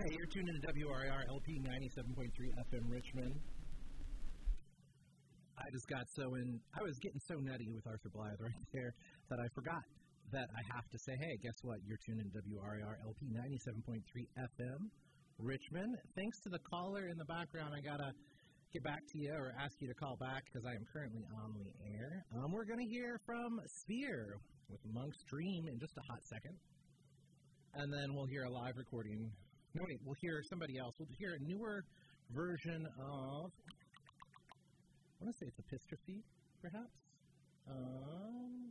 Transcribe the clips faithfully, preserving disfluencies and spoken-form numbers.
Hey, you're tuned into W R I R L P ninety-seven point three F M Richmond. I just got so in, I was getting so nutty with Arthur Blythe right there that I forgot that I have to say, hey, guess what? You're tuned into W R I R L P ninety-seven point three F M Richmond. Thanks to the caller in the background, I got to get back to you or ask you to call back because I am currently on the air. Um, we're going to hear from Sphere with Monk's Dream in just a hot second. And then we'll hear a live recording. No, wait, we'll hear somebody else. We'll hear a newer version of, I want to say it's Epistrophe, perhaps. Um,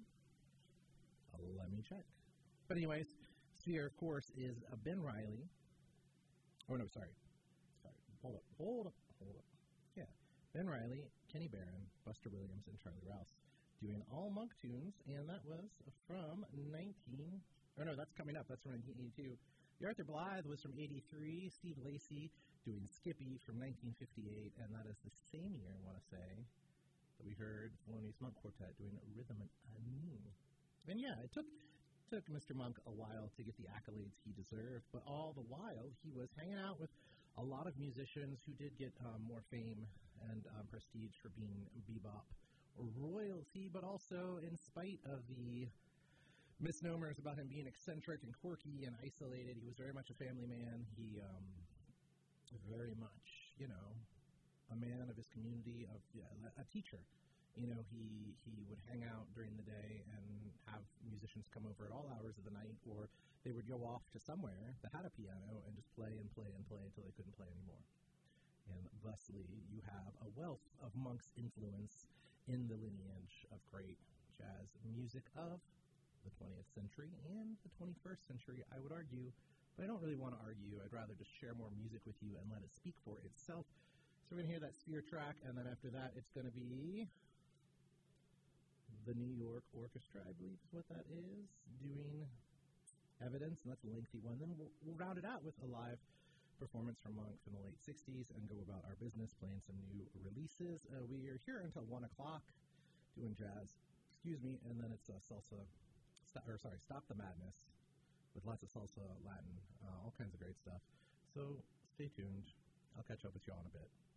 let me check. But anyways, Sphere, of course, is uh, Ben Riley. Oh, no, sorry. Sorry. Hold up, hold up, hold up. Yeah, Ben Riley, Kenny Barron, Buster Williams, and Charlie Rouse doing all Monk tunes, and that was from nineteen, or no, that's coming up, that's from nineteen eighty-two. The Arthur Blythe was from eighty-three, Steve Lacy doing Skippy from nineteen fifty-eight, and that is the same year, I want to say, that we heard Thelonious Monk Quartet doing Rhythm and Amin. And yeah, it took took Mister Monk a while to get the accolades he deserved, but all the while he was hanging out with a lot of musicians who did get um, more fame and um, prestige for being bebop royalty, but also in spite of the misnomers about him being eccentric and quirky and isolated, he was very much a family man. He um, very much, you know, a man of his community, of yeah, a teacher. You know, he he would hang out during the day and have musicians come over at all hours of the night, or they would go off to somewhere that had a piano and just play and play and play until they couldn't play anymore. And thusly, you have a wealth of Monk's influence in the lineage of great jazz music of the twentieth century and the twenty-first century, I would argue. But I don't really want to argue. I'd rather just share more music with you and let it speak for itself. So we're going to hear that Sphere track, and then after that, it's going to be the New York Orchestra, I believe is what that is, doing Evidence, and that's a lengthy one. Then we'll, we'll round it out with a live performance from Monk from the late sixties and go about our business, playing some new releases. Uh, we are here until one o'clock doing jazz, excuse me, and then it's uh, salsa, st- or sorry, Stop the Madness with lots of salsa, Latin, uh, all kinds of great stuff. So stay tuned. I'll catch up with you all in a bit.